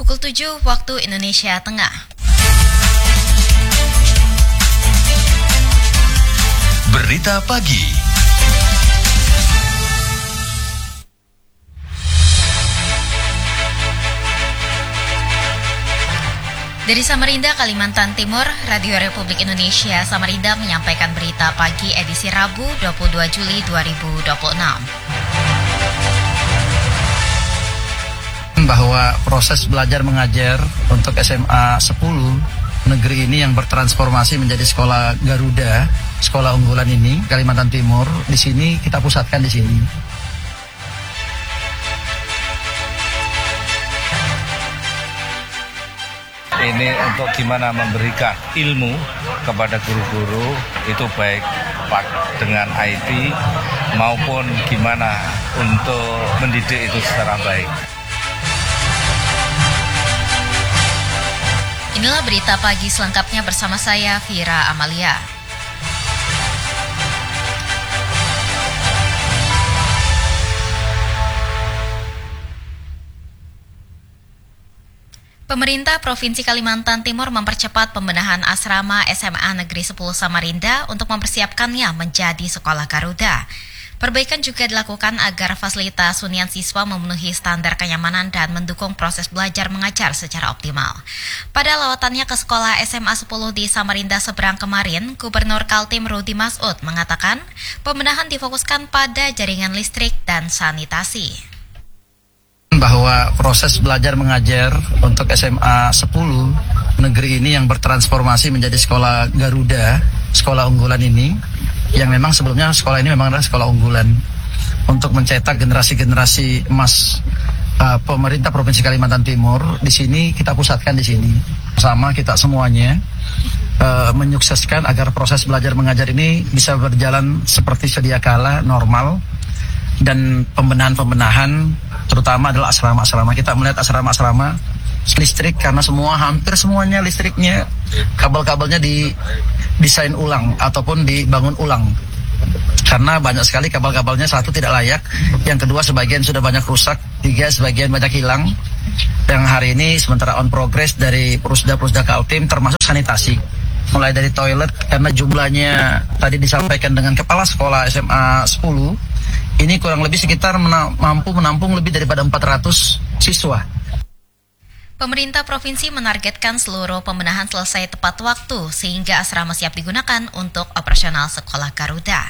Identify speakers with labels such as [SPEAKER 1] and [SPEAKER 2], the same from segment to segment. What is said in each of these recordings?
[SPEAKER 1] Pukul 7 waktu Indonesia Tengah.
[SPEAKER 2] Berita pagi.
[SPEAKER 1] Dari Samarinda, Kalimantan Timur, Radio Republik Indonesia Samarinda menyampaikan berita pagi edisi Rabu 22 Juli 2026.
[SPEAKER 3] Bahwa proses belajar mengajar untuk SMA 10 negeri ini yang bertransformasi menjadi sekolah Garuda, sekolah unggulan ini Kalimantan Timur, di sini kita pusatkan di sini.
[SPEAKER 4] Ini untuk gimana memberikan ilmu kepada guru-guru, itu baik dengan IT maupun gimana untuk mendidik itu secara baik.
[SPEAKER 1] Inilah berita pagi selengkapnya bersama saya, Vira Amalia. Pemerintah Provinsi Kalimantan Timur mempercepat pembenahan asrama SMA Negeri 10 Samarinda untuk mempersiapkannya menjadi sekolah Garuda. Perbaikan juga dilakukan agar fasilitas hunian siswa memenuhi standar kenyamanan dan mendukung proses belajar mengajar secara optimal. Pada lawatannya ke sekolah SMA 10 di Samarinda seberang kemarin, Gubernur Kaltim Rudi Masud mengatakan pembenahan difokuskan pada jaringan listrik dan sanitasi.
[SPEAKER 3] Bahwa proses belajar mengajar untuk SMA 10 negeri ini yang bertransformasi menjadi sekolah Garuda, sekolah unggulan ini, yang memang sebelumnya sekolah ini memang adalah sekolah unggulan untuk mencetak generasi-generasi emas pemerintah Provinsi Kalimantan Timur. Di sini kita pusatkan di sini. Bersama kita semuanya menyukseskan agar proses belajar mengajar ini bisa berjalan seperti sedia kala, normal, dan pembenahan terutama adalah asrama-asrama. Kita melihat asrama-asrama listrik karena hampir semuanya listriknya, kabel-kabelnya didesain ulang ataupun dibangun ulang. Karena banyak sekali kabel-kabelnya, satu tidak layak, yang kedua sebagian sudah banyak rusak, tiga sebagian banyak hilang. Yang hari ini sementara on progress dari Prusda Kaltim termasuk sanitasi. Mulai dari toilet, karena jumlahnya tadi disampaikan dengan kepala sekolah SMA 10, ini kurang lebih sekitar mampu menampung lebih daripada 400 siswa.
[SPEAKER 1] Pemerintah provinsi menargetkan seluruh pembenahan selesai tepat waktu sehingga asrama siap digunakan untuk operasional sekolah Garuda.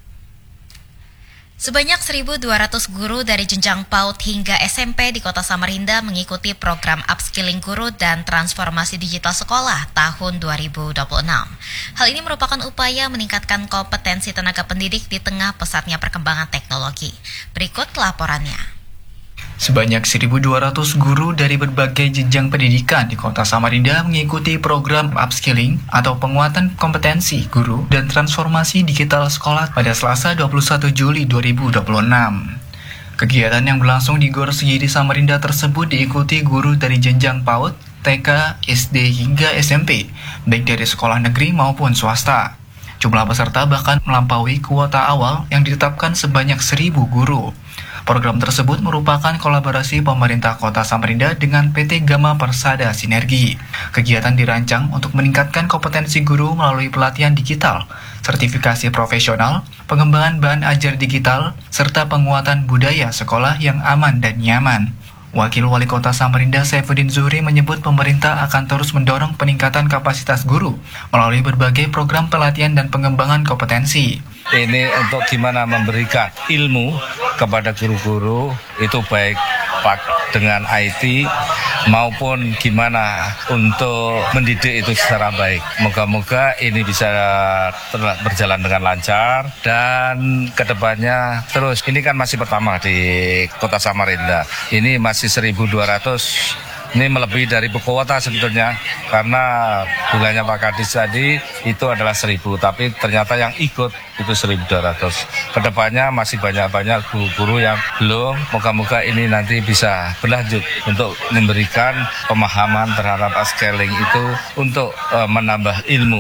[SPEAKER 1] Sebanyak 1.200 guru dari jenjang PAUD hingga SMP di Kota Samarinda mengikuti program upskilling guru dan transformasi digital sekolah tahun 2026. Hal ini merupakan upaya meningkatkan kompetensi tenaga pendidik di tengah pesatnya perkembangan teknologi. Berikut laporannya.
[SPEAKER 5] Sebanyak 1.200 guru dari berbagai jenjang pendidikan di Kota Samarinda mengikuti program upskilling atau penguatan kompetensi guru dan transformasi digital sekolah pada Selasa 21 Juli 2026. Kegiatan yang berlangsung di Gor Segiri Samarinda tersebut diikuti guru dari jenjang PAUD, TK, SD hingga SMP, baik dari sekolah negeri maupun swasta. Jumlah peserta bahkan melampaui kuota awal yang ditetapkan sebanyak 1.000 guru. Program tersebut merupakan kolaborasi pemerintah Kota Samarinda dengan PT Gama Persada Sinergi. Kegiatan dirancang untuk meningkatkan kompetensi guru melalui pelatihan digital, sertifikasi profesional, pengembangan bahan ajar digital, serta penguatan budaya sekolah yang aman dan nyaman. Wakil Wali Kota Samarinda Saifuddin Zuhri menyebut pemerintah akan terus mendorong peningkatan kapasitas guru melalui berbagai program pelatihan dan pengembangan kompetensi.
[SPEAKER 4] Ini untuk gimana memberikan ilmu kepada guru-guru, itu baik dengan IT maupun gimana untuk mendidik itu secara baik. Moga-moga ini bisa berjalan dengan lancar dan kedepannya terus. Ini kan masih pertama di Kota Samarinda. Ini masih 1.200. Ini melebihi dari kuota sebetulnya, karena bilangnya Pak Kadis tadi itu adalah 1.000, tapi ternyata yang ikut itu 1.200. Kedepannya masih banyak-banyak guru-guru yang belum. Moga-moga ini nanti bisa berlanjut untuk memberikan pemahaman terhadap upskilling itu untuk menambah ilmu.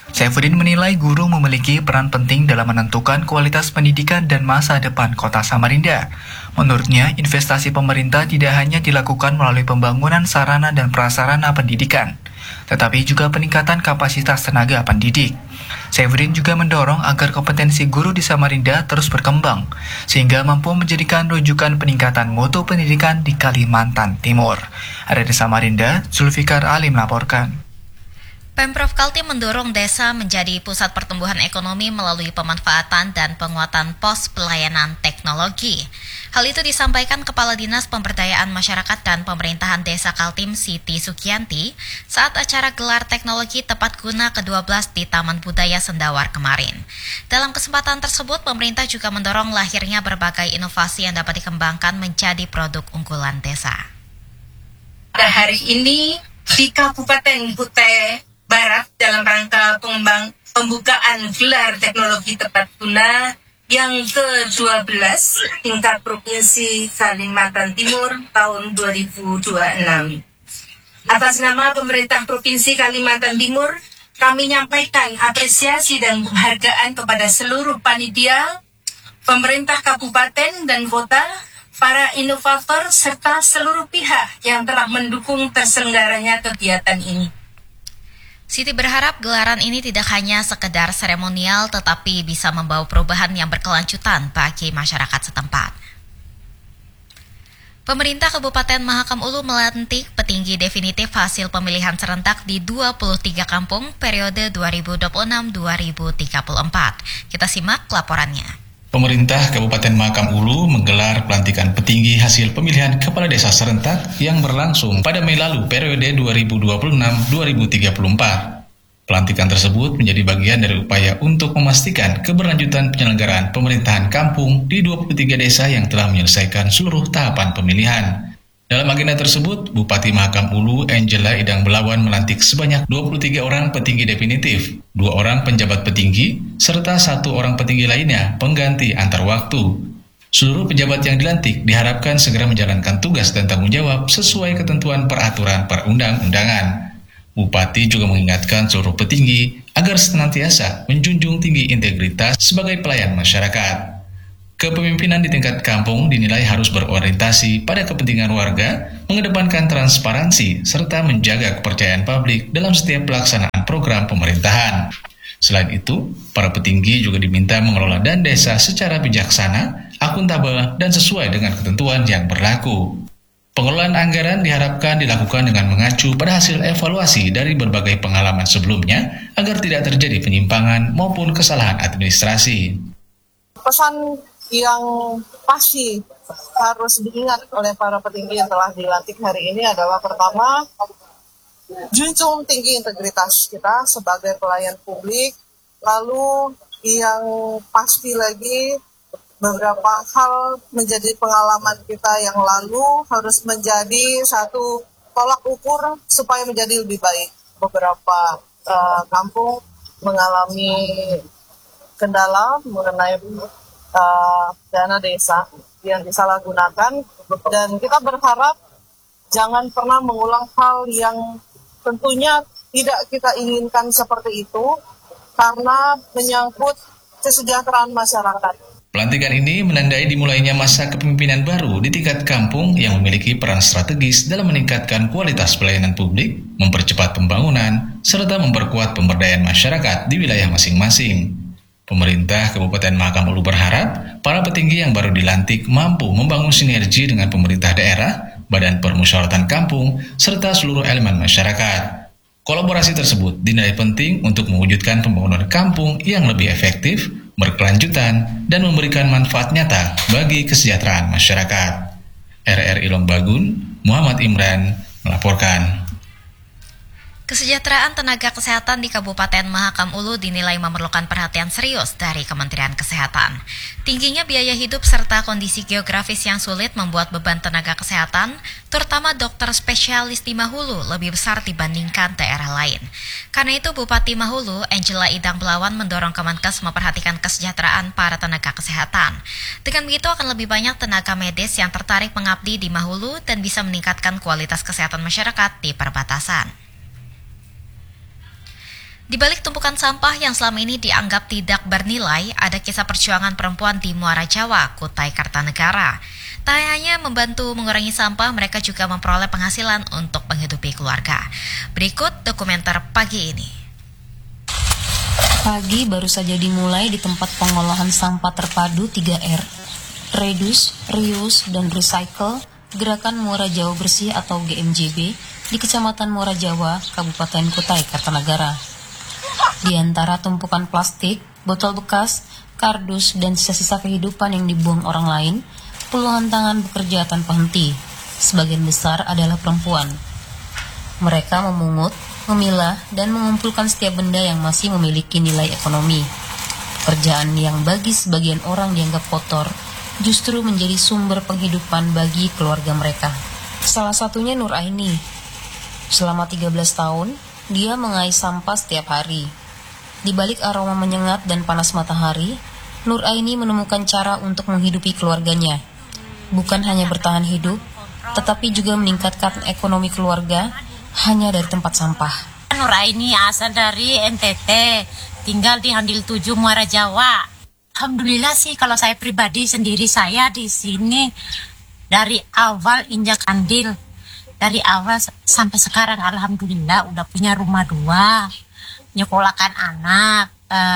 [SPEAKER 5] Saifuddin menilai guru memiliki peran penting dalam menentukan kualitas pendidikan dan masa depan Kota Samarinda. Menurutnya, investasi pemerintah tidak hanya dilakukan melalui pembangunan sarana dan prasarana pendidikan, tetapi juga peningkatan kapasitas tenaga pendidik. Saifuddin juga mendorong agar kompetensi guru di Samarinda terus berkembang, sehingga mampu menjadikan rujukan peningkatan mutu pendidikan di Kalimantan Timur. Ada di Samarinda, Zulfikar Ali melaporkan.
[SPEAKER 1] Pemprov Kaltim mendorong desa menjadi pusat pertumbuhan ekonomi melalui pemanfaatan dan penguatan pos pelayanan teknologi. Hal itu disampaikan Kepala Dinas Pemberdayaan Masyarakat dan Pemerintahan Desa Kaltim Siti Sukianti saat acara gelar teknologi tepat guna ke-12 di Taman Budaya Sendawar kemarin. Dalam kesempatan tersebut, pemerintah juga mendorong lahirnya berbagai inovasi yang dapat dikembangkan menjadi produk unggulan desa.
[SPEAKER 6] Pada hari ini di Kabupaten Kutai Barat dalam rangka pembukaan gelar teknologi tepat guna yang ke-12 tingkat Provinsi Kalimantan Timur tahun 2026. Atas nama pemerintah Provinsi Kalimantan Timur, kami menyampaikan apresiasi dan penghargaan kepada seluruh panitia, pemerintah kabupaten dan kota, para inovator serta seluruh pihak yang telah mendukung terselenggaranya kegiatan ini.
[SPEAKER 1] Siti berharap gelaran ini tidak hanya sekedar seremonial tetapi bisa membawa perubahan yang berkelanjutan bagi masyarakat setempat. Pemerintah Kabupaten Mahakam Ulu melantik petinggi definitif hasil pemilihan serentak di 23 kampung periode 2026-2034. Kita simak laporannya.
[SPEAKER 7] Pemerintah Kabupaten Mahakam Ulu menggelar pelantikan petinggi hasil pemilihan kepala desa serentak yang berlangsung pada Mei lalu periode 2026-2034. Pelantikan tersebut menjadi bagian dari upaya untuk memastikan keberlanjutan penyelenggaraan pemerintahan kampung di 23 desa yang telah menyelesaikan seluruh tahapan pemilihan. Dalam agenda tersebut, Bupati Mahakam Ulu Angela Idang Belawan melantik sebanyak 23 orang petinggi definitif, 2 orang penjabat petinggi, serta 1 orang petinggi lainnya pengganti antar waktu. Seluruh pejabat yang dilantik diharapkan segera menjalankan tugas dan tanggung jawab sesuai ketentuan peraturan perundang-undangan. Bupati juga mengingatkan seluruh petinggi agar senantiasa menjunjung tinggi integritas sebagai pelayan masyarakat. Kepemimpinan di tingkat kampung dinilai harus berorientasi pada kepentingan warga, mengedepankan transparansi, serta menjaga kepercayaan publik dalam setiap pelaksanaan program pemerintahan. Selain itu, para petinggi juga diminta mengelola dana desa secara bijaksana, akuntabel, dan sesuai dengan ketentuan yang berlaku. Pengelolaan anggaran diharapkan dilakukan dengan mengacu pada hasil evaluasi dari berbagai pengalaman sebelumnya agar tidak terjadi penyimpangan maupun kesalahan administrasi.
[SPEAKER 8] Pesan yang pasti harus diingat oleh para petinggi yang telah dilantik hari ini adalah pertama, junjung tinggi integritas kita sebagai pelayan publik. Lalu yang pasti lagi, beberapa hal menjadi pengalaman kita yang lalu harus menjadi satu tolak ukur supaya menjadi lebih baik. Beberapa kampung mengalami kendala mengenai dana desa yang disalahgunakan, dan kita berharap jangan pernah mengulang hal yang tentunya tidak kita inginkan seperti itu karena menyangkut kesejahteraan masyarakat.
[SPEAKER 7] Pelantikan ini menandai dimulainya masa kepemimpinan baru di tingkat kampung yang memiliki peran strategis dalam meningkatkan kualitas pelayanan publik, mempercepat pembangunan, serta memperkuat pemberdayaan masyarakat di wilayah masing-masing. Pemerintah Kabupaten Mahakam Ulu berharap para petinggi yang baru dilantik mampu membangun sinergi dengan pemerintah daerah, badan permusyawaratan kampung, serta seluruh elemen masyarakat. Kolaborasi tersebut dinilai penting untuk mewujudkan pembangunan kampung yang lebih efektif, berkelanjutan, dan memberikan manfaat nyata bagi kesejahteraan masyarakat. RRI Lombagun, Muhammad Imran melaporkan.
[SPEAKER 1] Kesejahteraan tenaga kesehatan di Kabupaten Mahakam Ulu dinilai memerlukan perhatian serius dari Kementerian Kesehatan. Tingginya biaya hidup serta kondisi geografis yang sulit membuat beban tenaga kesehatan, terutama dokter spesialis di Mahulu, lebih besar dibandingkan daerah lain. Karena itu, Bupati Mahulu, Angela Idang Belawan, mendorong Kemenkes memperhatikan kesejahteraan para tenaga kesehatan. Dengan begitu akan lebih banyak tenaga medis yang tertarik mengabdi di Mahulu dan bisa meningkatkan kualitas kesehatan masyarakat di perbatasan. Di balik tumpukan sampah yang selama ini dianggap tidak bernilai, ada kisah perjuangan perempuan di Muara Jawa, Kutai Kartanegara. Tak hanya membantu mengurangi sampah, mereka juga memperoleh penghasilan untuk menghidupi keluarga. Berikut dokumenter pagi ini.
[SPEAKER 9] Pagi baru saja dimulai di tempat pengolahan sampah terpadu 3R, Reduce, Reuse, dan Recycle, Gerakan Muara Jawa Bersih atau GMJB, di Kecamatan Muara Jawa, Kabupaten Kutai Kartanegara. Di antara tumpukan plastik, botol bekas, kardus, dan sisa-sisa kehidupan yang dibuang orang lain, puluhan tangan bekerja tanpa henti. Sebagian besar adalah perempuan. Mereka memungut, memilah, dan mengumpulkan setiap benda yang masih memiliki nilai ekonomi. Pekerjaan yang bagi sebagian orang dianggap kotor, justru menjadi sumber penghidupan bagi keluarga mereka. Salah satunya Nur Aini. Selama 13 tahun, dia mengais sampah setiap hari. Di balik aroma menyengat dan panas matahari, Nur Aini menemukan cara untuk menghidupi keluarganya. Bukan hanya bertahan hidup, tetapi juga meningkatkan ekonomi keluarga hanya dari tempat sampah.
[SPEAKER 10] Nur Aini asal dari NTT, tinggal di Handil 7 Muara Jawa. Alhamdulillah sih kalau saya pribadi sendiri, saya di sini dari awal injak andil. Dari awal sampai sekarang alhamdulillah udah punya rumah 2, nyekolahkan anak,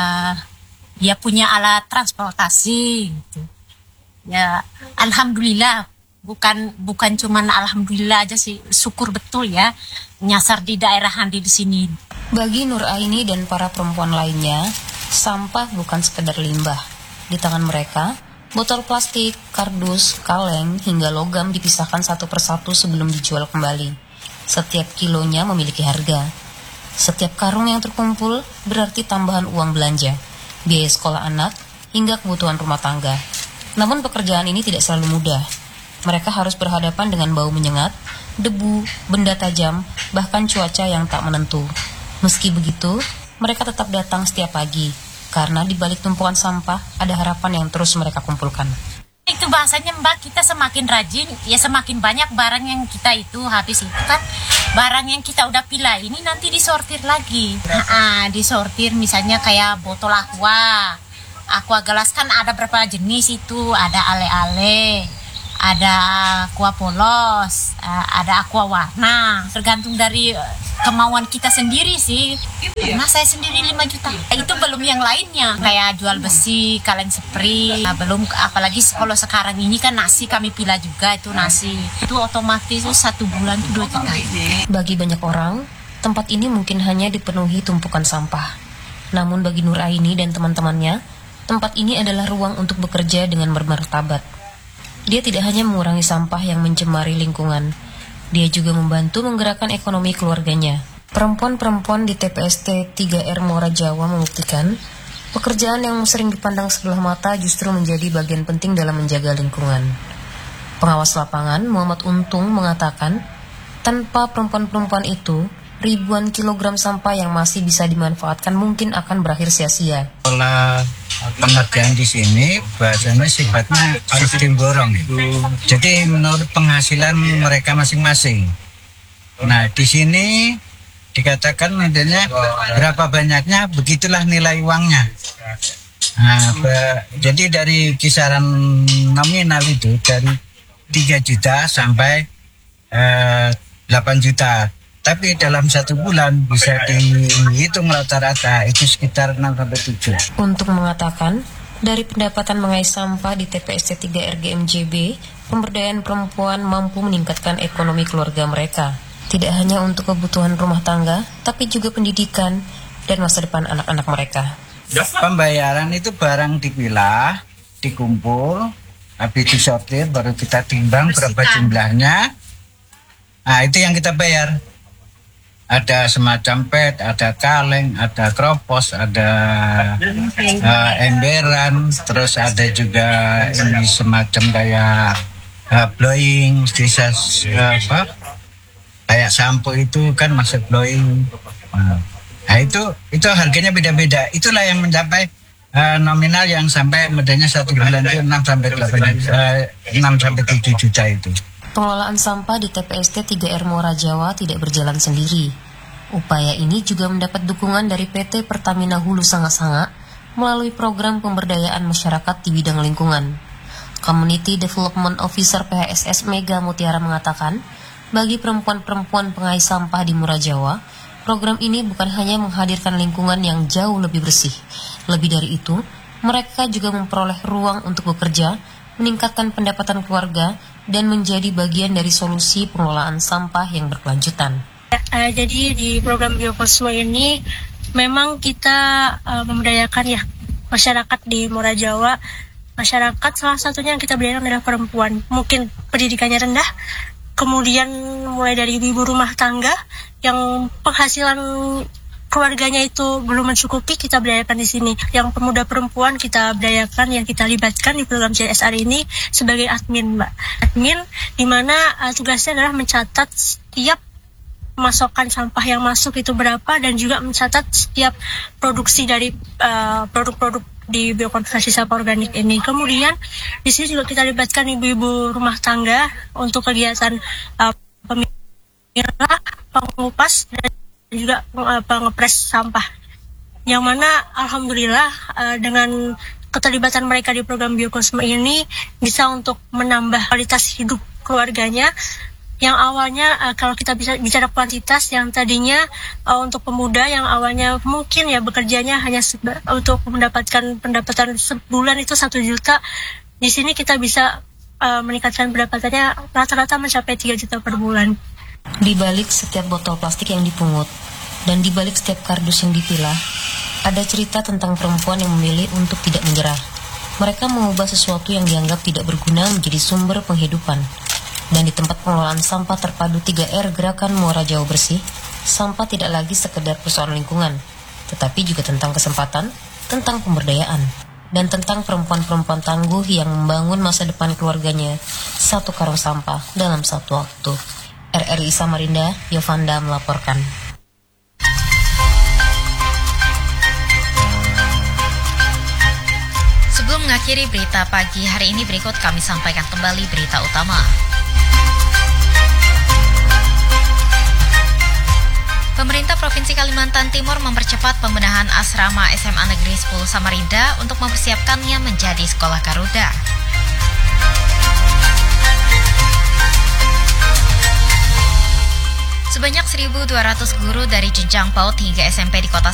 [SPEAKER 10] dia punya alat transportasi gitu. Ya alhamdulillah, bukan cuman alhamdulillah aja sih, syukur betul ya nyasar di daerah Handi di sini.
[SPEAKER 9] Bagi Nur Aini dan para perempuan lainnya, sampah bukan sekedar limbah. Di tangan mereka, botol plastik, kardus, kaleng, hingga logam dipisahkan satu persatu sebelum dijual kembali. Setiap kilonya memiliki harga. Setiap karung yang terkumpul berarti tambahan uang belanja, biaya sekolah anak, hingga kebutuhan rumah tangga. Namun pekerjaan ini tidak selalu mudah. Mereka harus berhadapan dengan bau menyengat, debu, benda tajam, bahkan cuaca yang tak menentu. Meski begitu, mereka tetap datang setiap pagi. Karena di balik tumpukan sampah ada harapan yang terus mereka kumpulkan.
[SPEAKER 10] Itu bahasanya Mbak, kita semakin rajin, ya semakin banyak barang yang kita itu habis itu kan. Barang yang kita udah pilah ini nanti disortir lagi. Disortir misalnya kayak botol aqua gelas kan ada berapa jenis itu, ada ale-ale, ada aqua polos, ada aqua warna, tergantung dari kemauan kita sendiri sih. Karena saya sendiri 5 juta. Itu belum yang lainnya, kayak jual besi, kaleng spray, belum apalagi kalau sekarang ini kan nasi kami pilah juga, itu nasi. Itu otomatis 1 bulan 2 juta.
[SPEAKER 9] Bagi banyak orang, tempat ini mungkin hanya dipenuhi tumpukan sampah. Namun bagi Nur Aini dan teman-temannya, tempat ini adalah ruang untuk bekerja dengan bermartabat. Dia tidak hanya mengurangi sampah yang mencemari lingkungan, dia juga membantu menggerakkan ekonomi keluarganya. Perempuan-perempuan di TPST 3R Muara Jawa membuktikan, pekerjaan yang sering dipandang sebelah mata justru menjadi bagian penting dalam menjaga lingkungan. Pengawas lapangan Muhammad Untung mengatakan, tanpa perempuan-perempuan itu, ribuan kilogram sampah yang masih bisa dimanfaatkan mungkin akan berakhir sia-sia.
[SPEAKER 11] Pola pengerjaan di sini bahasanya sifatnya sistem borong. Jadi menurut penghasilan mereka masing-masing. Nah di sini dikatakan intinya berapa banyaknya begitulah nilai uangnya. Nah, jadi dari kisaran nominal itu dari 3 juta sampai 8 juta. Tapi dalam 1 bulan bisa dihitung rata-rata itu sekitar 6-7.
[SPEAKER 9] Untuk mengatakan, dari pendapatan mengais sampah di TPST 3R GMJB, pemberdayaan perempuan mampu meningkatkan ekonomi keluarga mereka. Tidak hanya untuk kebutuhan rumah tangga, tapi juga pendidikan dan masa depan anak-anak mereka.
[SPEAKER 11] Pembayaran itu barang dipilah, dikumpul, habis disortir, baru kita timbang berapa jumlahnya. Nah itu yang kita bayar. Ada semacam pet, ada kaleng, ada kropos, ada emberan, terus ada juga ini semacam kayak blowing, bisa kayak sampo itu kan masuk blowing. Nah itu harganya beda-beda. Itulah yang mencapai nominal yang sampai medanya 1 bulan itu 6-7 juta itu.
[SPEAKER 9] Pengelolaan sampah di TPST 3R Muara Jawa tidak berjalan sendiri. Upaya ini juga mendapat dukungan dari PT Pertamina Hulu Sanga-Sanga melalui program pemberdayaan masyarakat di bidang lingkungan. Community Development Officer PHSS Mega Mutiara mengatakan, bagi perempuan-perempuan pengais sampah di Muara Jawa, program ini bukan hanya menghadirkan lingkungan yang jauh lebih bersih. Lebih dari itu, mereka juga memperoleh ruang untuk bekerja, meningkatkan pendapatan keluarga, dan menjadi bagian dari solusi pengelolaan sampah yang berkelanjutan.
[SPEAKER 12] Jadi di program Biokosmo ini memang kita memberdayakan ya masyarakat di Muara Jawa. Masyarakat salah satunya yang kita berdayakan adalah perempuan. Mungkin pendidikannya rendah, kemudian mulai dari ibu rumah tangga yang penghasilan keluarganya itu belum mencukupi, kita berdayakan di sini. Yang pemuda perempuan kita berdayakan, yang kita libatkan di program CSR ini sebagai admin, Mbak. Admin di mana tugasnya adalah mencatat setiap pemasokan sampah yang masuk itu berapa, dan juga mencatat setiap produksi dari produk-produk di biokonversi sampah organik ini. Kemudian di sini juga kita libatkan ibu-ibu rumah tangga untuk kegiatan pemilah, pengupas, dan juga pengepres sampah. Yang mana alhamdulillah dengan keterlibatan mereka di program Biokosmo ini bisa untuk menambah kualitas hidup keluarganya. Yang awalnya kalau kita bisa bicara kuantitas, yang tadinya untuk pemuda yang awalnya mungkin ya bekerjanya hanya untuk mendapatkan pendapatan sebulan itu 1 juta, di sini kita bisa meningkatkan pendapatannya rata-rata mencapai 3 juta per bulan.
[SPEAKER 9] Di balik setiap botol plastik yang dipungut dan di balik setiap kardus yang dipilah, ada cerita tentang perempuan yang memilih untuk tidak menyerah. Mereka mengubah sesuatu yang dianggap tidak berguna menjadi sumber penghidupan. Dan di tempat pengelolaan sampah terpadu 3R Gerakan Muara Jawa Bersih, sampah tidak lagi sekedar persoalan lingkungan, tetapi juga tentang kesempatan, tentang pemberdayaan, dan tentang perempuan-perempuan tangguh yang membangun masa depan keluarganya 1 karung sampah dalam 1 waktu. RRI Samarinda, Yovanda melaporkan.
[SPEAKER 1] Sebelum mengakhiri berita pagi hari ini, berikut kami sampaikan kembali berita utama. Pemerintah Provinsi Kalimantan Timur mempercepat pembenahan asrama SMA Negeri 10 Samarinda untuk mempersiapkannya menjadi sekolah Garuda. Sebanyak 1.200 guru dari jenjang PAUD hingga SMP di Kota